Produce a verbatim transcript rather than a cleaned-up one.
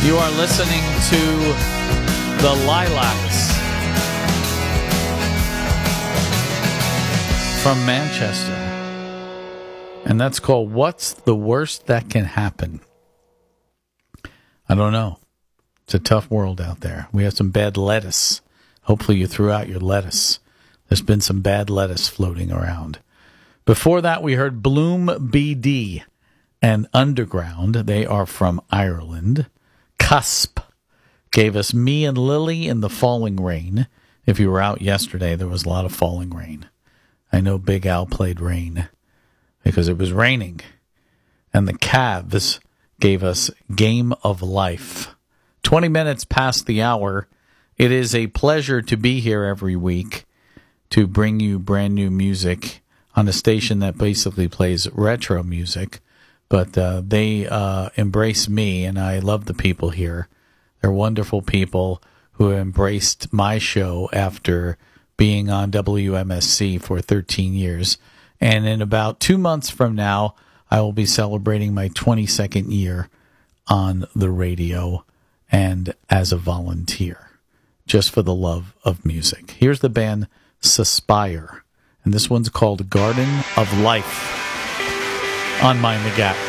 You are listening to The Lilacs from Manchester. And that's called What's the Worst That Can Happen? I don't know. It's a tough world out there. We have some bad lettuce. Hopefully you threw out your lettuce. There's been some bad lettuce floating around. Before that, we heard Bloom B D and Underground. They are from Ireland. Cusp gave us Me and Lily in the Falling Rain. If you were out yesterday, there was a lot of falling rain. I know Big Al played Rain because it was raining. And the Cavs gave us Game of Life. twenty minutes past the hour. It is a pleasure to be here every week to bring you brand new music on a station that basically plays retro music. But uh, they uh, embrace me, and I love the people here. They're wonderful people who embraced my show after being on W M S C for thirteen years. And in about two months from now, I will be celebrating my twenty-second year on the radio and as a volunteer, just for the love of music. Here's the band Suspire, and this one's called Garden of Life on Mind the Gap.